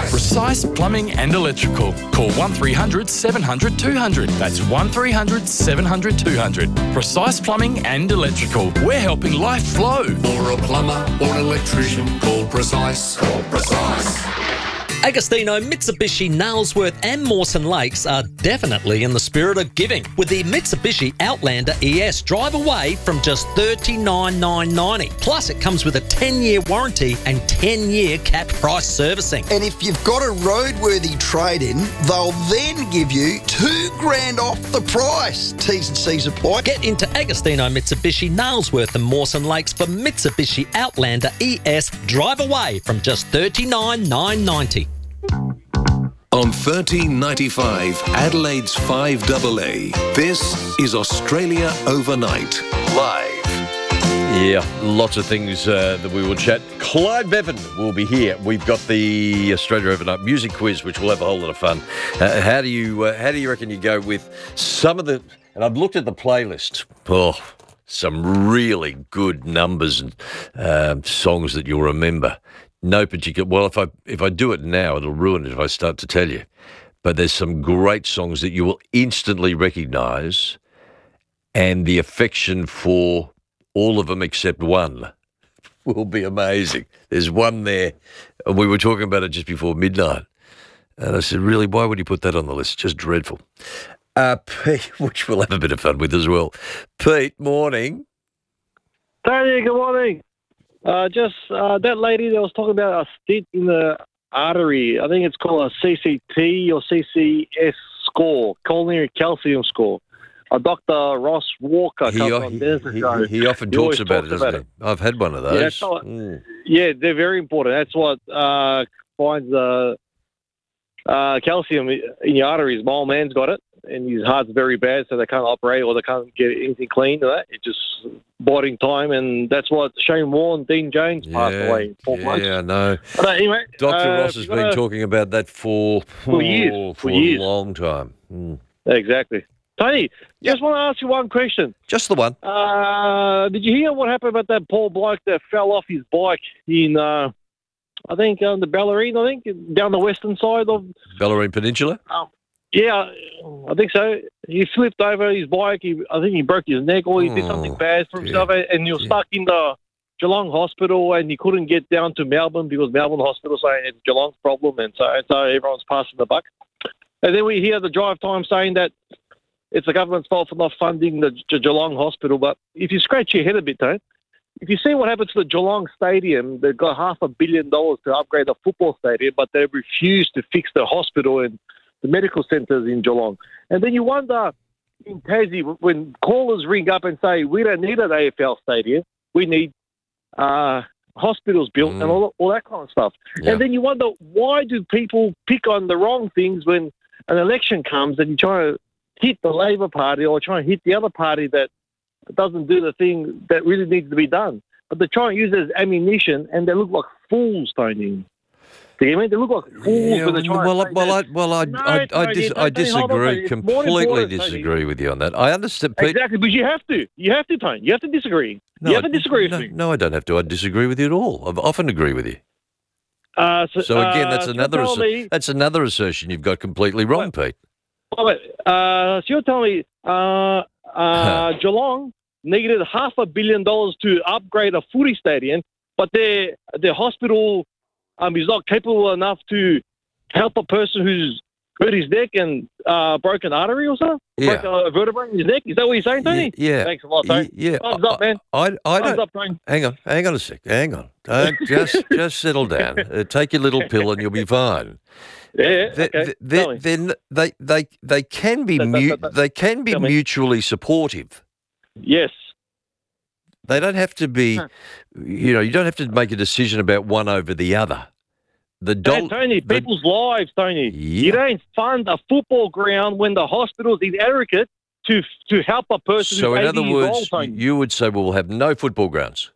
Precise Plumbing and Electrical. Call 1300 700 200. That's 1300 700 200. Precise Plumbing and Electrical. We're helping life flow. For a plumber or an electrician, call Precise. Call Precise. Agostino, Mitsubishi, Nailsworth and Mawson Lakes are definitely in the spirit of giving. With the Mitsubishi Outlander ES, drive away from just $39,990. Plus, it comes with a 10-year warranty and 10-year capped price servicing. And if you've got a roadworthy trade-in, they'll then give you $2,000 off the price. T's and C's apply. Get into Agostino, Mitsubishi, Nailsworth and Mawson Lakes for Mitsubishi Outlander ES. Drive away from just $39,990. On 1395, Adelaide's 5AA, this is Australia Overnight, live. Yeah, lots of things that we will chat. Clyde Bevan will be here. We've got the Australia Overnight Music Quiz, which will have a whole lot of fun. How do you reckon you go with some of the... And I've looked at the playlist. Oh, some really good numbers and songs that you'll remember. No particular... Well, if I do it now, it'll ruin it if I start to tell you. But there's some great songs that you will instantly recognise, and the affection for all of them except one will be amazing. There's one there, and we were talking about it just before midnight. And I said, really, why would you put that on the list? Just dreadful. Pete, which we'll have a bit of fun with as well. Pete, morning. Tony, good morning. That lady that was talking about a stent in the artery, I think it's called a CCT or CCS score, coronary calcium score. Dr. Ross Walker. He often talks about it, doesn't he? I've had one of those. Yeah, they're very important. That's what finds calcium in your arteries. My old man's got it, and his heart's very bad, so they can't operate or they can't get anything clean. It's just biding time, and that's what Shane Warne, Dean Jones passed away in 4 months. Yeah, I know. But anyway, Dr. Ross has been talking about that for years. For a long time. Exactly. Tony, just want to ask you one question. Just the one. Did you hear what happened about that poor bloke that fell off his bike in, I think, the Bellarine, down the western side of... Bellarine Peninsula? Yeah, I think so. He flipped over his bike. I think he broke his neck or he did something bad for himself, and he was stuck in the Geelong hospital, and he couldn't get down to Melbourne because Melbourne hospital saying it's Geelong's problem, and so everyone's passing the buck. And then we hear the drive time saying that it's the government's fault for not funding the Geelong hospital. But if you scratch your head a bit, Tone, if you see what happened to the Geelong stadium, they've got $500 million to upgrade the football stadium, but they refused to fix the hospital and the medical centres in Geelong. And then you wonder in Tassie, when callers ring up and say, we don't need an AFL stadium, we need hospitals built and all that kind of stuff. Yeah. And then you wonder, why do people pick on the wrong things when an election comes and you try to hit the Labor Party or try and hit the other party that doesn't do the thing that really needs to be done? But they try and use it as ammunition, and they look like fools, Tony. Do you mean they look like fools when they try I disagree. Completely disagree with you on that. I understand, Pete. Exactly, but you have to. You have to, Tony. You have to disagree. You have to disagree with me. No, I don't have to. I disagree with you at all. I often agree with you. So again, that's another assertion you've got completely wrong, Pete. So you're telling me Geelong needed $500 million to upgrade a footy stadium, but their hospital is not capable enough to help a person who's hurt his neck and broken artery or something? Yeah. Broke a vertebrae in his neck? Is that what you're saying, Tony? Yeah. Thanks a lot, Tony. Yeah. Thumbs up, man. Thumbs up, Tony. Hang on a sec. Hang on. Don't just settle down. Take your little pill and you'll be fine. Yeah, okay. They can be mutually supportive. Yes. They don't have to be, you don't have to make a decision about one over the other. Tony, people's lives, Tony. Yeah. You don't fund a football ground when the hospital's inadequate to help a person so who's 80 in other words, old, you would say we'll have no football grounds.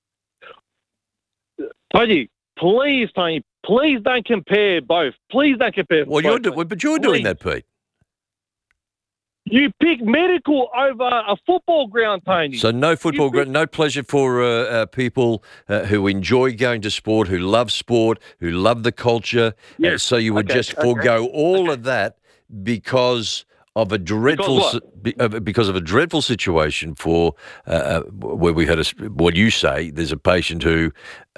Tony, please don't compare both. Please don't compare both. You're doing that, Pete. You pick medical over a football ground, Tony. So no football, no pleasure for people who enjoy going to sport, who love sport, who love the culture. Yes. So you would just forego all of that because of a dreadful because of a dreadful situation for where we had what you say. There's a patient who.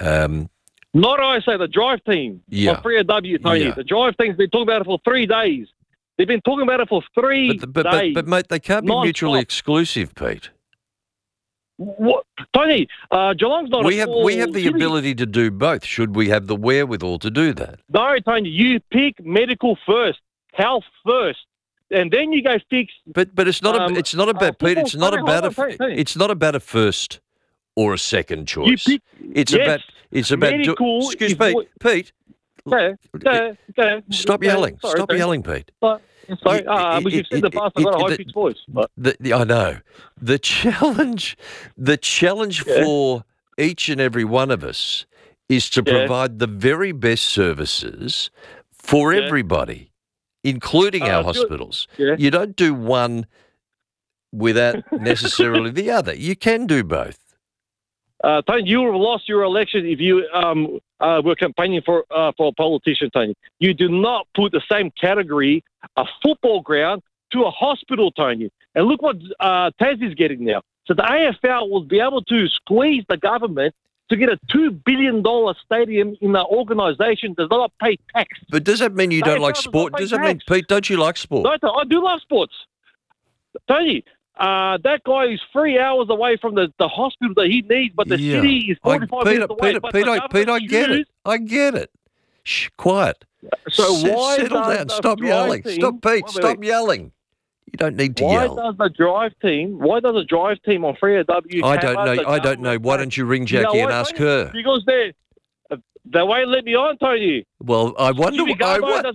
Not I say, the drive team of 3AW, Tony. Yeah. The drive team's been talking about it for 3 days. They've been talking about it for 3 days. But mate, they can't be mutually exclusive, Pete. What, Tony? Geelong's not. We have the ability to do both. Should we have the wherewithal to do that? No, Tony. You pick medical first, health first, and then you go fix. But it's not it's not about Pete. It's not about it's not about a first or a second choice. It's about medical. Excuse me, Pete. Go. Stop yelling. Sorry, Stop yelling, Pete. Sorry, but you've said in the past I've got a high-pitched voice. I know. The challenge for each and every one of us is to provide the very best services for everybody, including our hospitals. Yeah. You don't do one without necessarily the other. You can do both. Tony, you would have lost your election if you were campaigning for a politician, Tony. You do not put the same category, a football ground, to a hospital, Tony. And look what Tassie's getting now. So the AFL will be able to squeeze the government to get a $2 billion stadium in an organisation that does not pay tax. But does that mean you don't like sport? Does that mean, Pete, don't you like sport? No, I do love sports. Tony, that guy is 3 hours away from the hospital that he needs, but the city is 45 minutes away. Pete, I get it. I get it. Shh, quiet. So why settle down? Stop yelling. Stop, Pete. Stop yelling. You don't need to yell. Why does a drive team on 3AW? I don't know. Why don't you ring Jackie and ask her? Because they won't let me on, Tony. Well, I wonder why.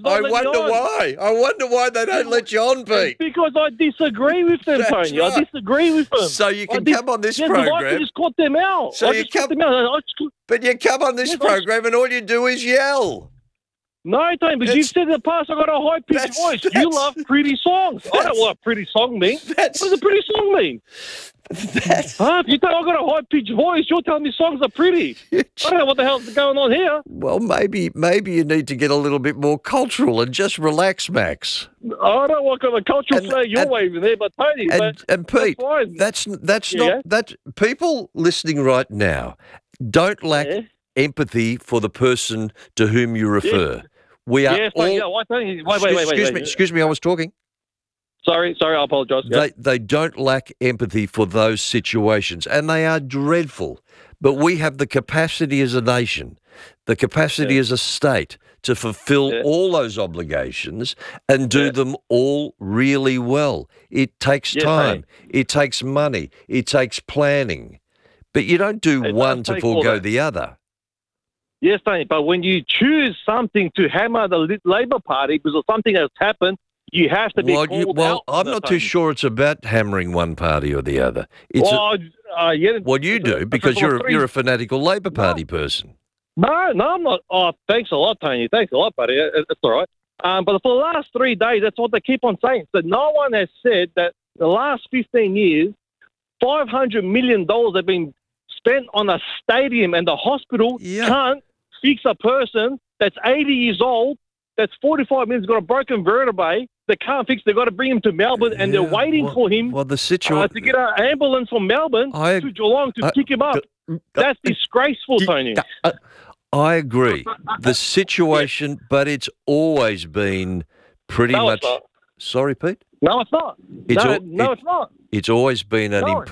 I wonder why they don't let you on, Pete. Because I disagree with them, Tony. Right. I disagree with them. So you can come on this program. I just cut them out. But you come on this program and all you do is yell. No, Tony, but you've said in the past I've got a high-pitched voice. You love pretty songs. I don't know what a pretty song means. What does a pretty song mean? If you think I've got a high-pitched voice, you're telling me songs are pretty. I don't know what the hell's going on here. Well, maybe you need to get a little bit more cultural and just relax, Max. I don't know what kind of cultural flag you're waving there, but Tony, and Pete, that's not that people listening right now don't lack empathy for the person to whom you refer. We are all... Excuse me, I was talking. Sorry, I apologise. They don't lack empathy for those situations, and they are dreadful. But we have the capacity as a nation, the capacity as a state to fulfil all those obligations and do them all really well. It takes time. It takes money. It takes planning. But you don't do one to forego the other. Yes, Tony, but when you choose something to hammer the Labor Party because of something that's happened, you have to be called out. I'm not too sure it's about hammering one party or the other. You do because you're a fanatical Labor Party person. No, I'm not. Oh, thanks a lot, Tony. Thanks a lot, buddy. That's all right. But for the last 3 days, that's what they keep on saying. So no one has said that the last 15 years, $500 million have been spent on a stadium and the hospital can't fix a person that's 80 years old, that's 45 minutes, got a broken vertebrae, they can't fix. They've got to bring him to Melbourne, and they're waiting for him to get an ambulance from Melbourne to Geelong to pick him up. That's disgraceful, Tony. I agree. The situation, but it's always been pretty much... Sorry, Pete? No, it's not. It's not. It's always been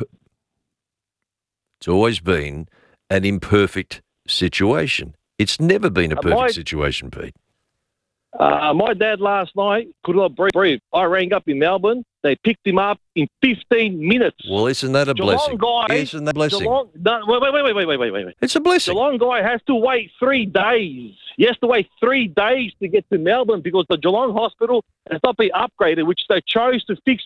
an imperfect situation. It's never been a perfect situation, Pete. My dad last night could not breathe. I rang up in Melbourne. They picked him up in 15 minutes. Well, isn't that a blessing? Isn't that a blessing? Wait. It's a blessing. Geelong guy has to wait 3 days. He has to wait 3 days to get to Melbourne because the Geelong hospital has not been upgraded, which they chose to fix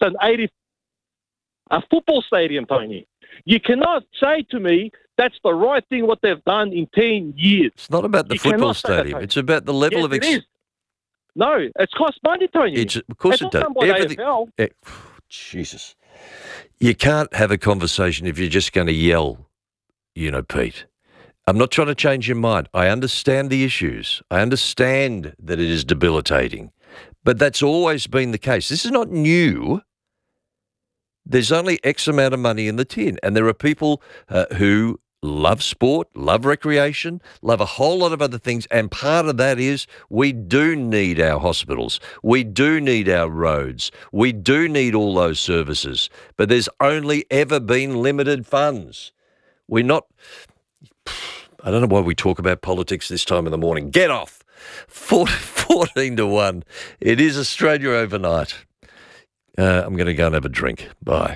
a football stadium, Tony. You cannot say to me that's the right thing what they've done in 10 years. It's not about the football stadium. It's about the level of... It is. No, it's cost money, Tony. Of course it does. Jesus. You can't have a conversation if you're just going to yell, Pete. I'm not trying to change your mind. I understand the issues. I understand that it is debilitating. But that's always been the case. This is not new. There's only X amount of money in the tin. And there are people who love sport, love recreation, love a whole lot of other things. And part of that is we do need our hospitals. We do need our roads. We do need all those services. But there's only ever been limited funds. We're not... I don't know why we talk about politics this time in the morning. Get off. 14-1. It is Australia overnight. I'm going to go and have a drink. Bye.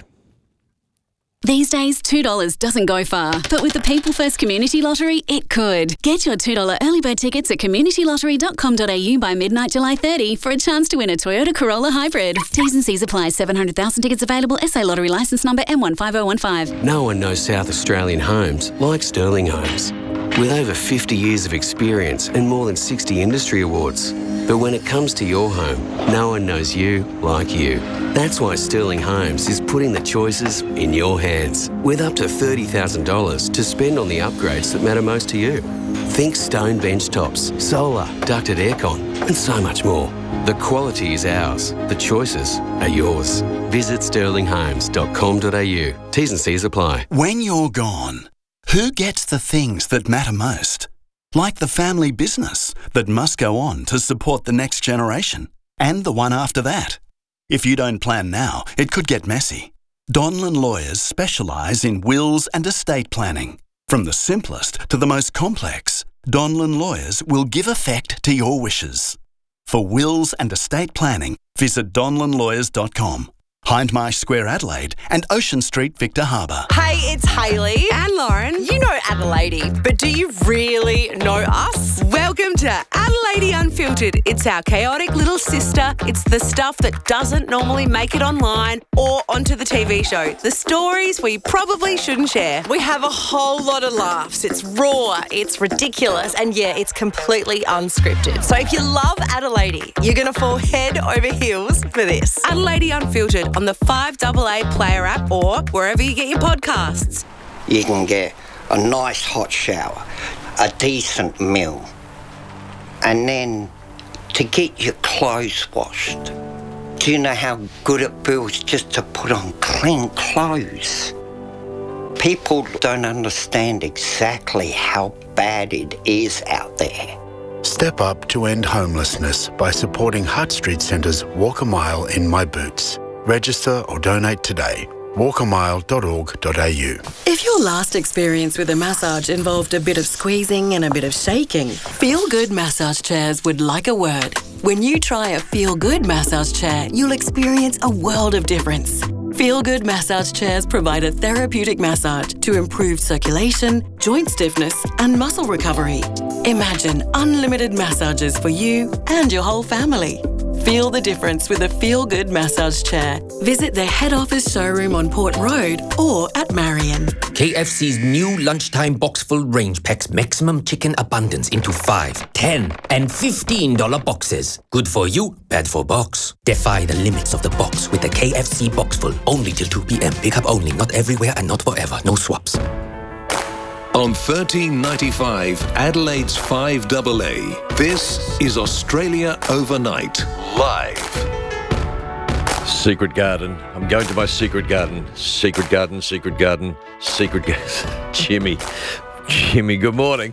These days, $2 doesn't go far, but with the People First Community Lottery, it could. Get your $2 early bird tickets at communitylottery.com.au by midnight July 30 for a chance to win a Toyota Corolla Hybrid. T's and C's apply. 700,000 tickets available. SA Lottery licence number M15015. No one knows South Australian homes like Sterling Homes. With over 50 years of experience and more than 60 industry awards. But when it comes to your home, no one knows you like you. That's why Sterling Homes is putting the choices in your hands, with up to $30,000 to spend on the upgrades that matter most to you. Think stone bench tops, solar, ducted aircon, and so much more. The quality is ours. The choices are yours. Visit sterlinghomes.com.au. T's and C's apply. When you're gone, who gets the things that matter most? Like the family business that must go on to support the next generation and the one after that. If you don't plan now, it could get messy. Donlan Lawyers specialise in wills and estate planning. From the simplest to the most complex, Donlan Lawyers will give effect to your wishes. For wills and estate planning, visit donlanlawyers.com. Hindmarsh Square, Adelaide, and Ocean Street, Victor Harbour. Hey, it's Hayley and Lauren. You know Adelaide, but do you really know us? Welcome to Adelaide Unfiltered. It's our chaotic little sister. It's the stuff that doesn't normally make it online or onto the TV show. The stories we probably shouldn't share. We have a whole lot of laughs. It's raw, it's ridiculous, and yeah, it's completely unscripted. So if you love Adelaide, you're going to fall head over heels for this. Adelaide Unfiltered on the 5AA Player app or wherever you get your podcasts. You can get a nice hot shower, a decent meal, and then to get your clothes washed. Do you know how good it feels just to put on clean clothes? People don't understand exactly how bad it is out there. Step up to end homelessness by supporting Hutt Street Centre's Walk a Mile in My Boots. Register or donate today. walkamile.org.au. If your last experience with a massage involved a bit of squeezing and a bit of shaking, Feel Good Massage Chairs would like a word. When you try a Feel Good massage chair, you'll experience a world of difference. Feel Good Massage Chairs provide a therapeutic massage to improve circulation, joint stiffness, and muscle recovery. Imagine unlimited massages for you and your whole family. Feel the difference with a Feel Good massage chair. Visit their head office showroom on Port Road or at Marion. KFC's new lunchtime box-full range packs maximum chicken abundance into 5, 10 and $15 boxes. Good for you, bad for box. Defy the limits of the box with the KFC box-full. Only till 2 p.m. Pick up only, not everywhere and not forever. No swaps. On 1395 Adelaide's 5AA, this is Australia Overnight, live. Secret garden. I'm going to my secret garden. Secret garden, secret garden, secret garden. Jimmy, good morning.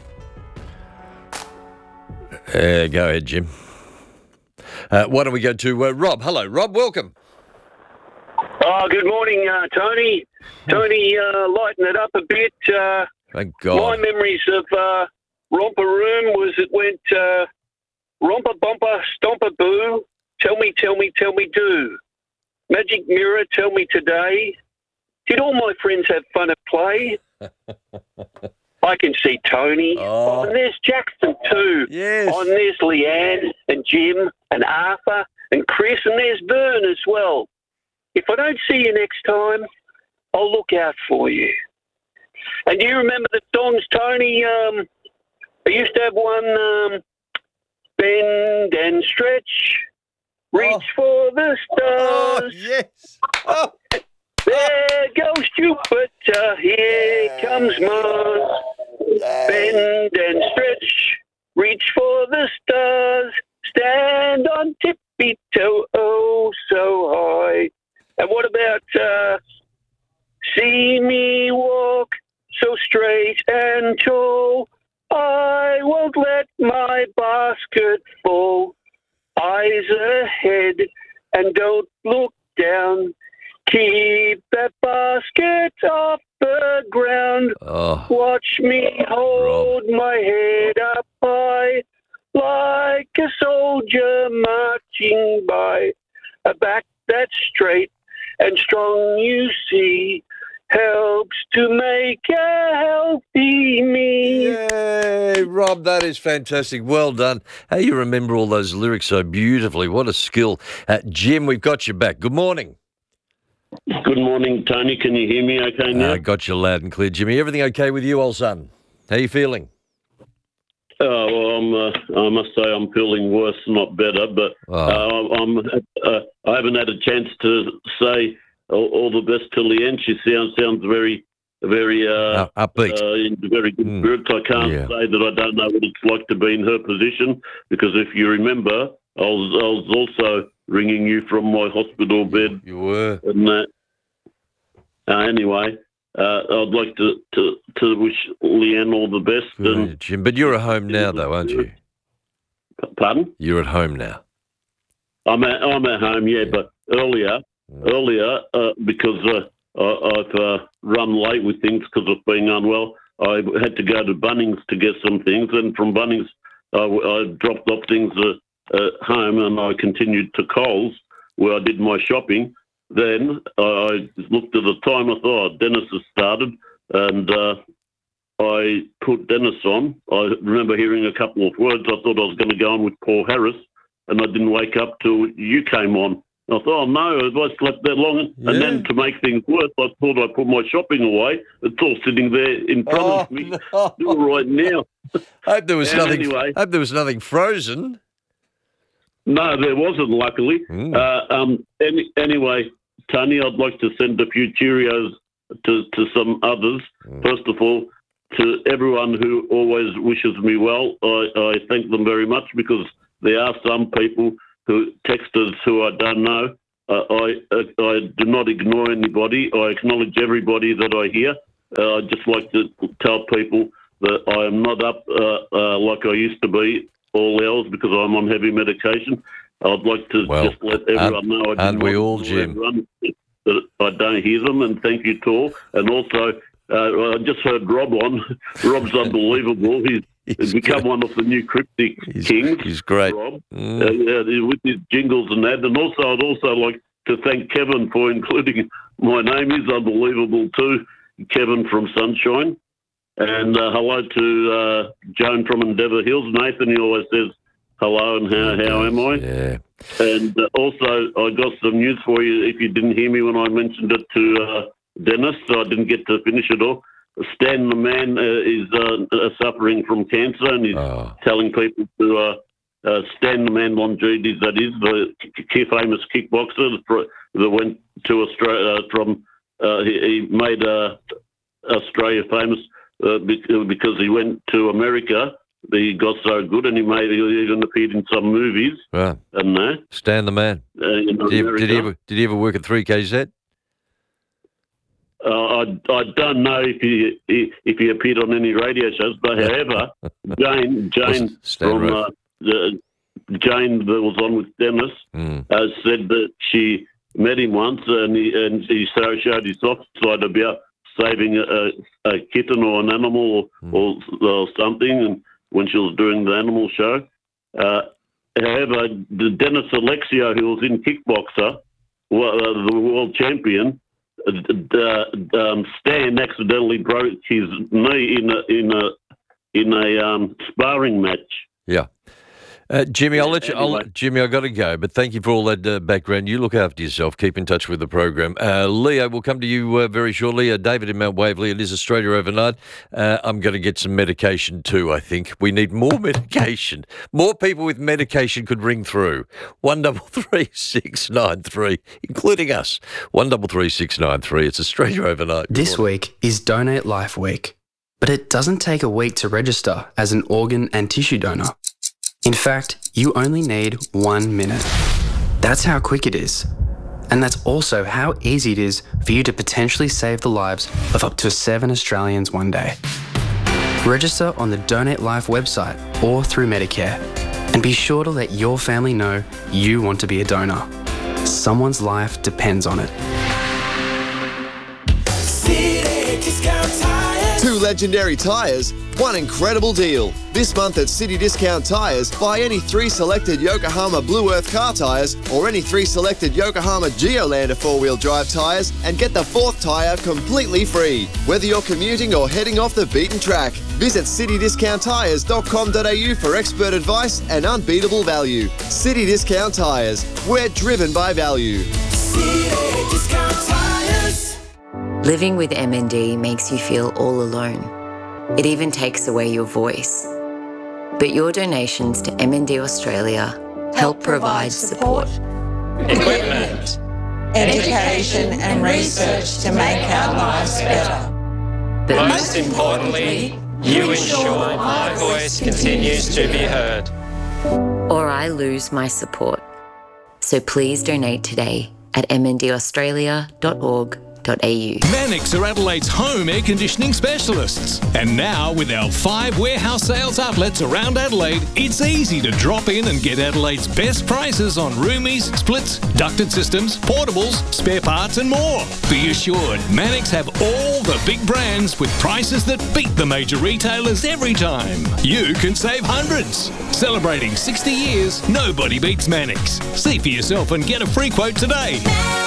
Go ahead, Jim. Why don't we go to Rob? Hello, Rob, welcome. Oh, good morning, Tony. Tony, lighten it up a bit. Thank God. My memories of Romper Room was it went romper bumper stomper boo. Tell me, do. Magic mirror, tell me today. Did all my friends have fun at play? I can see Tony. Oh, and there's Jackson too. Yes. Oh, and there's Leanne and Jim and Arthur and Chris and there's Vern as well. If I don't see you next time, I'll look out for you. And do you remember the songs, Tony? I used to have one, Bend and Stretch, reach for the stars. Oh, yes. There goes Jupiter, here comes Mars. Bend and stretch, reach for the stars. Stand on tippy toe, oh so high. And what about see me walk so straight and tall? I won't let my basket fall. Eyes ahead and don't look down. Keep that basket off the ground. Oh. Watch me hold my head up high like a soldier marching by. A back that's straight and strong, you see, helps to make a healthy me. Yay, Rob, that is fantastic. Well done. Hey, you remember all those lyrics so beautifully. What a skill. Jim, we've got you back. Good morning. Good morning, Tony. Can you hear me okay now? Got you loud and clear, Jimmy. Everything okay with you, old son? How you feeling? Well, I must say I'm feeling worse, not better, but I haven't had a chance to say all the best to Leanne. She sounds very upbeat. In very good spirits. I can't say that I don't know what it's like to be in her position, because if you remember, I was also ringing you from my hospital bed. You were. And that. Anyway, I'd like to wish Leanne all the best. And, Jim, but you're at home now, though, aren't you? Pardon? You're at home now. I'm at home, yeah. But earlier, because I've run late with things because of being unwell, I had to go to Bunnings to get some things, and from Bunnings, I dropped off things at home, and I continued to Coles, where I did my shopping. Then I looked at the time. I thought, Dennis has started, and I put Dennis on. I remember hearing a couple of words. I thought I was going to go on with Paul Harris, and I didn't wake up till you came on. I thought, oh no, have I slept that long? Yeah. And then to make things worse, I thought I put my shopping away. It's all sitting there in front of me right now. Hope there was nothing. Anyway, Hope there was nothing frozen. No, there wasn't, luckily. Anyway, Tony, I'd like to send a few Cheerios to some others. First of all, to everyone who always wishes me well, I thank them very much, because there are some people who text us who I don't know. I do not ignore anybody. I acknowledge everybody that I hear. I'd just like to tell people that I am not up like I used to be all hours, because I'm on heavy medication. I'd like to just let everyone know aren't we all, Jim? That I don't hear them, and thank you to all. And also, I just heard Rob on. Rob's unbelievable. He's become one of the new cryptic kings. He's great. Rob, with his jingles and that. And also, I'd also like to thank Kevin for including my name. He's unbelievable too, Kevin from Sunshine. And hello to Joan from Endeavour Hills. Nathan, he always says hello and how am I? Yeah. And also, I got some news for you if you didn't hear me when I mentioned it to Dennis, so I didn't get to finish it all. Stan the man is suffering from cancer, and he's telling people to Stan the man Longides, that is, the famous kickboxer that went to Australia he made Australia famous because he went to America. He got so good, and he even appeared in some movies. Right. And that. Stan the man. Did he ever work at 3KZ? I don't know if he appeared on any radio shows, but however, Jane from Jane that was on with Dennis said that she met him once, and he showed his soft side about saving a kitten or an animal or something, and when she was doing the animal show. However, Dennis Alexio, who was in Kickboxer, the world champion, Stan accidentally broke his knee in a sparring match. Yeah. Jimmy, I'll let you. Jimmy, I got to go, but thank you for all that background. You look after yourself. Keep in touch with the program. Leo, we'll come to you very shortly. David in Mount Waverley. It is Australia Overnight. I'm going to get some medication too. I think we need more medication. More people with medication could ring through. 133 693, including us. 133 693. It's Australia Overnight. This week is Donate Life Week, but it doesn't take a week to register as an organ and tissue donor. In fact, you only need 1 minute. That's how quick it is. And that's also how easy it is for you to potentially save the lives of up to 7 Australians one day. Register on the Donate Life website or through Medicare. And be sure to let your family know you want to be a donor. Someone's life depends on it. Two legendary tyres, one incredible deal. This month at City Discount Tyres, buy any 3 selected Yokohama Blue Earth car tyres or any 3 selected Yokohama Geolander 4-wheel drive tyres and get the 4th tyre completely free. Whether you're commuting or heading off the beaten track, visit citydiscounttyres.com.au for expert advice and unbeatable value. City Discount Tyres, we're driven by value. City Discount Tyres. Living with MND makes you feel all alone. It even takes away your voice. But your donations to MND Australia help provide support, equipment, education and research to make our lives better. But most importantly, you ensure my voice continues to be heard. Or I lose my support. So please donate today at mndaustralia.org.au. Mannix are Adelaide's home air conditioning specialists. And now, with our 5 warehouse sales outlets around Adelaide, it's easy to drop in and get Adelaide's best prices on roomies, splits, ducted systems, portables, spare parts and more. Be assured, Mannix have all the big brands with prices that beat the major retailers every time. You can save hundreds. Celebrating 60 years, nobody beats Mannix. See for yourself and get a free quote today.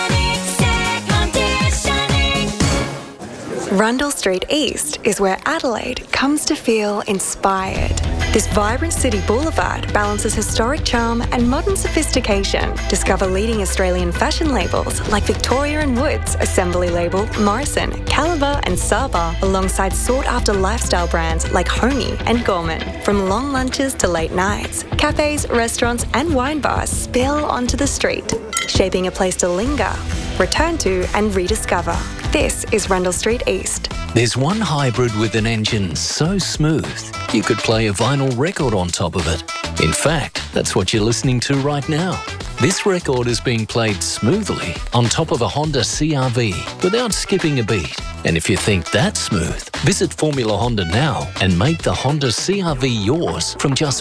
Rundle Street East is where Adelaide comes to feel inspired. This vibrant city boulevard balances historic charm and modern sophistication. Discover leading Australian fashion labels like Victoria & Woods, Assembly Label, Morrison, Caliber and Saba, alongside sought-after lifestyle brands like Homey and Gorman. From long lunches to late nights, cafes, restaurants and wine bars spill onto the street, shaping a place to linger, return to and rediscover. This is Rundle Street East. There's one hybrid with an engine so smooth, you could play a vinyl record on top of it. In fact, that's what you're listening to right now. This record is being played smoothly on top of a Honda CR-V without skipping a beat. And if you think that's smooth, visit Formula Honda now and make the Honda CR-V yours from just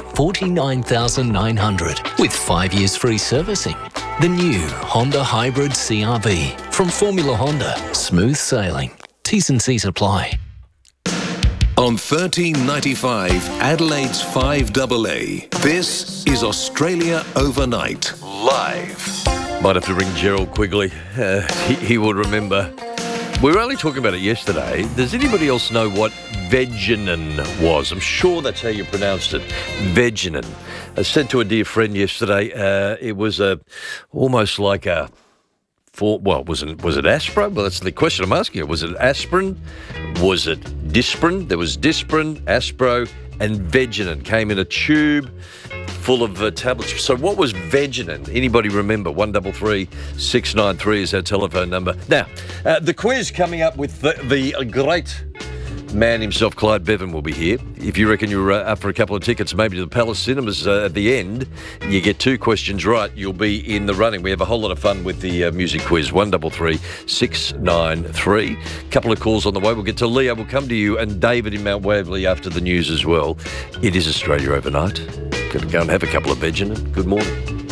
$49,900 with 5 years free servicing. The new Honda Hybrid CR-V from Formula Honda. Smooth sailing. T's and C's apply. On 1395 Adelaide's 5AA, this is Australia Overnight, live. Might have to ring Gerald Quigley. He will remember. We were only talking about it yesterday. Does anybody else know what Vegenin was? I'm sure that's how you pronounced it. Vegenin. I said to a dear friend yesterday, it was almost like a... was it Aspro? Well, that's the question I'm asking you. Was it aspirin? Was it Disprin? There was Disprin, Aspro, and Vegenin. Came in a tube full of tablets. So what was Vegenin? Anybody remember? 133 693 is our telephone number. Now, the quiz coming up with the great man himself, Clyde Bevan, will be here. If you reckon you're up for a couple of tickets, maybe to the Palace Cinemas at the end, you get 2 questions right, you'll be in the running. We have a whole lot of fun with the music quiz. 133 693. Couple of calls on the way. We'll get to Leo. We'll come to you, and David in Mount Waverley after the news as well. It is Australia Overnight. Going to go and have a couple of Vegenin. Good morning.